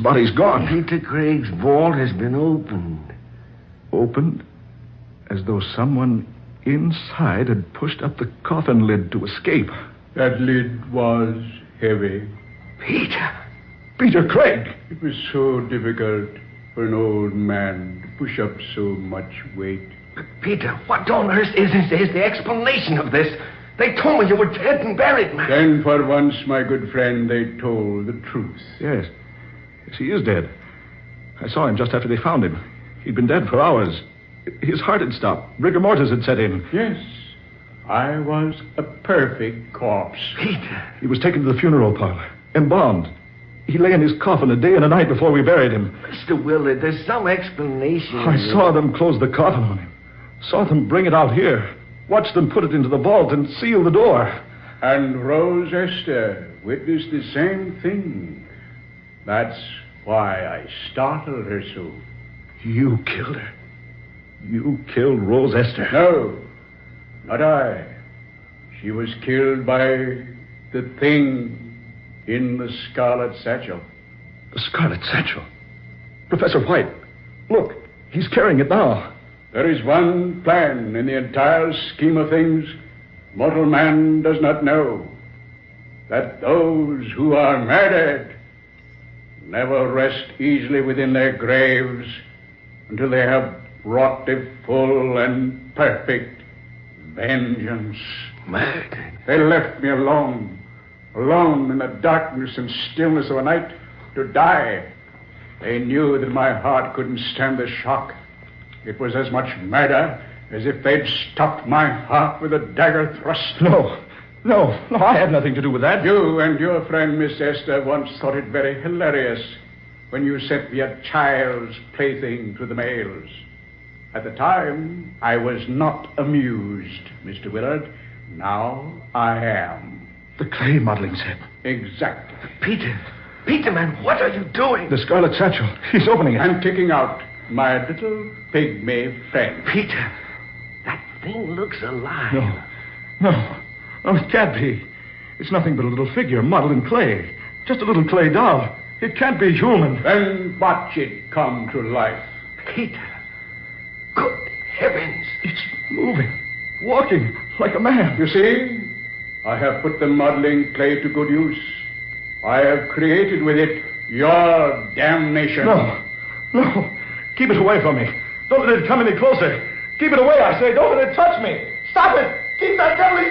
body's gone. Peter Craig's vault has been opened. Opened? As though someone inside had pushed up the coffin lid to escape. That lid was heavy. Peter! Peter Craig! It was so difficult for an old man to push up so much weight. But Peter, what on earth is the explanation of this? They told me you were dead and buried, man. Then for once, my good friend, they told the truth. Yes. Yes, he is dead. I saw him just after they found him. He'd been dead for hours. His heart had stopped. Rigor mortis had set in. Yes. I was a perfect corpse. Peter. He was taken to the funeral parlor. Embalmed. He lay in his coffin a day and a night before we buried him. Mr. Willard, there's some explanation. I saw them close the coffin on him. Saw them bring it out here. Watched them put it into the vault and seal the door. And Rose Esther witnessed the same thing. That's why I startled her so. You killed her. You killed Rose Esther. No, not I. She was killed by the thing in the scarlet satchel. The scarlet satchel? Professor White, look, he's carrying it now. There is one plan in the entire scheme of things mortal man does not know. That those who are murdered never rest easily within their graves until they have wrought a full and perfect vengeance. Murdered? They left me alone in the darkness and stillness of a night to die. They knew that my heart couldn't stand the shock. It was as much murder as if they'd stopped my heart with a dagger thrust. No, I had nothing to do with that. You and your friend, Miss Esther, once thought it very hilarious when you sent me a child's plaything through the mails. At the time, I was not amused, Mr. Willard. Now I am. The clay modeling set. Exactly. Peter, man, what are you doing? The scarlet satchel. He's opening it. I'm taking out my little pygmy friend. Peter, that thing looks alive. No, it can't be. It's nothing but a little figure modeled in clay. Just a little clay doll. It can't be human. Then watch it come to life. Peter, good heavens. It's moving, walking like a man. You see, I have put the modeling clay to good use. I have created with it your damnation. No. Keep it away from me. Don't let it come any closer. Keep it away, I say. Don't let it touch me. Stop it. Keep that deadly